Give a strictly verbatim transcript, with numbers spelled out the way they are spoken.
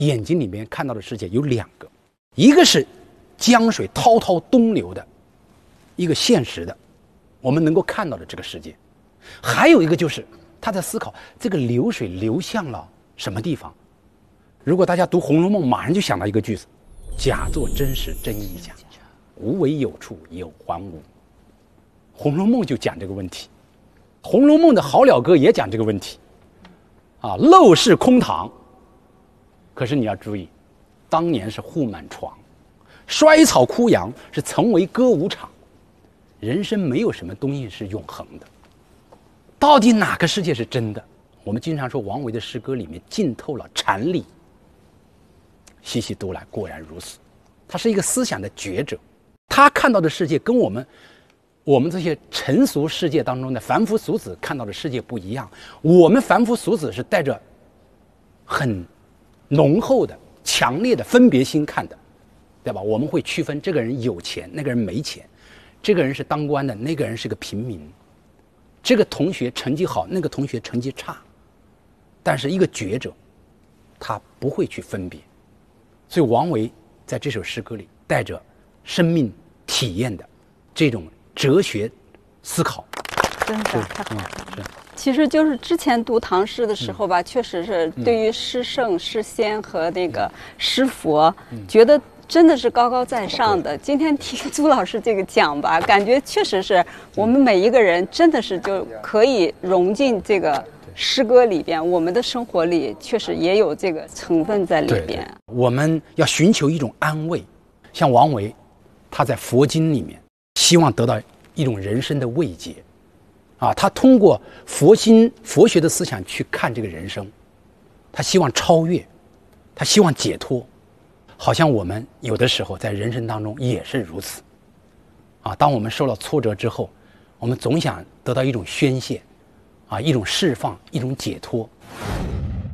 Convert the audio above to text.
眼睛里面看到的世界有两个，一个是江水滔滔东流的一个现实的我们能够看到的这个世界，还有一个就是他在思考这个流水流向了什么地方。如果大家读《红楼梦》，马上就想到一个句子：假作真时真亦假，无为有处有还无。《红楼梦》就讲这个问题，《红楼梦》的好了歌也讲这个问题啊，陋室空堂。可是你要注意，当年是户满床，衰草枯杨是曾为歌舞场。人生没有什么东西是永恒的，到底哪个世界是真的？我们经常说王维的诗歌里面浸透了禅理，细细读来果然如此。他是一个思想的觉者，他看到的世界跟我们我们这些尘俗世界当中的凡夫俗子看到的世界不一样。我们凡夫俗子是带着很浓厚的强烈的分别心看的，对吧？我们会区分这个人有钱，那个人没钱，这个人是当官的，那个人是个平民，这个同学成绩好，那个同学成绩差。但是一个觉者他不会去分别，所以王维在这首诗歌里带着生命体验的这种哲学思考， 真的太好了。嗯，其实就是之前读唐诗的时候吧，嗯、确实是对于诗圣、诗仙和那个诗佛，嗯、觉得真的是高高在上的。今天听朱老师这个讲吧，感觉确实是我们每一个人真的是就可以融进这个诗歌里边，我们的生活里确实也有这个成分在里边。对对， 我们要寻求一种安慰，像王维，他在佛经里面希望得到一种人生的慰藉。啊，他通过佛心、佛学的思想去看这个人生，他希望超越，他希望解脱，好像我们有的时候在人生当中也是如此。啊，当我们受了挫折之后，我们总想得到一种宣泄，啊，一种释放，一种解脱。